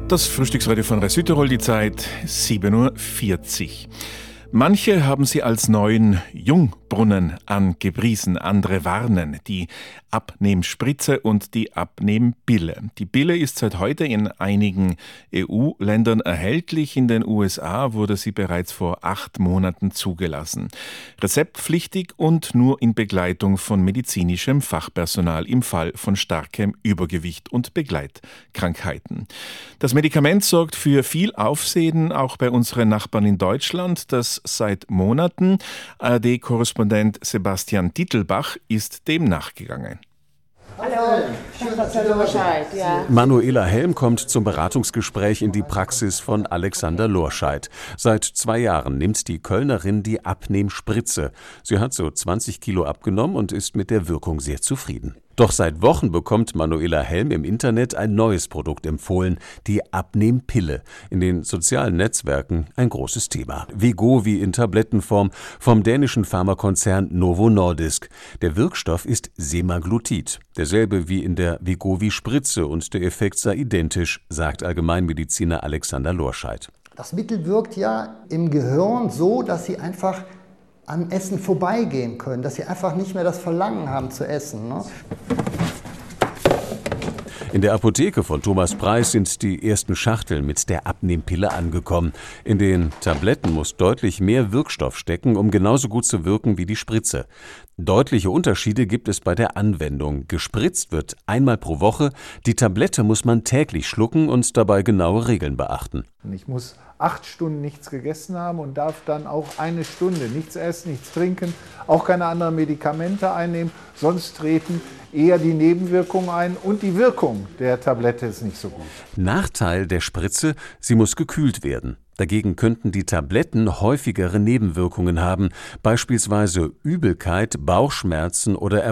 Das Frühstücksradio von Rai Südtirol, die Zeit 7:40 Uhr. Manche haben sie als neuen Jungbrunnen angepriesen, andere warnen. Die Abnehmspritze und die Abnehmpille. Die Pille ist seit heute in einigen EU-Ländern erhältlich. In den USA wurde sie bereits vor 8 Monaten zugelassen. Rezeptpflichtig und nur in Begleitung von medizinischem Fachpersonal im Fall von starkem Übergewicht und Begleitkrankheiten. Das Medikament sorgt für viel Aufsehen, auch bei unseren Nachbarn in Deutschland, das seit Monaten. ARD-Korrespondent Sebastian Dittelbach ist dem nachgegangen. Hallo, Dr. Lorscheid, ja. Manuela Helm kommt zum Beratungsgespräch in die Praxis von Alexander Lorscheid. Seit 2 Jahren nimmt die Kölnerin die Abnehmspritze. Sie hat so 20 Kilo abgenommen und ist mit der Wirkung sehr zufrieden. Doch seit Wochen bekommt Manuela Helm im Internet ein neues Produkt empfohlen, die Abnehmpille. In den sozialen Netzwerken ein großes Thema. Wegovy in Tablettenform vom dänischen Pharmakonzern Novo Nordisk. Der Wirkstoff ist Semaglutid. Derselbe wie in der Wegovy-Spritze und der Effekt sei identisch, sagt Allgemeinmediziner Alexander Lorscheid. Das Mittel wirkt ja im Gehirn so, dass Sie einfach am Essen vorbeigehen können, dass sie einfach nicht mehr das Verlangen haben zu essen. Ne? In der Apotheke von Thomas Preis sind die ersten Schachteln mit der Abnehmpille angekommen. In den Tabletten muss deutlich mehr Wirkstoff stecken, um genauso gut zu wirken wie die Spritze. Deutliche Unterschiede gibt es bei der Anwendung. Gespritzt wird einmal pro Woche, die Tablette muss man täglich schlucken und dabei genaue Regeln beachten. Ich muss 8 Stunden nichts gegessen haben und darf dann auch 1 Stunde nichts essen, nichts trinken, auch keine anderen Medikamente einnehmen, sonst treten eher die Nebenwirkungen ein und die Wirkung der Tablette ist nicht so gut. Nachteil der Spritze, sie muss gekühlt werden. Dagegen könnten die Tabletten häufigere Nebenwirkungen haben, beispielsweise Übelkeit, Bauchschmerzen oder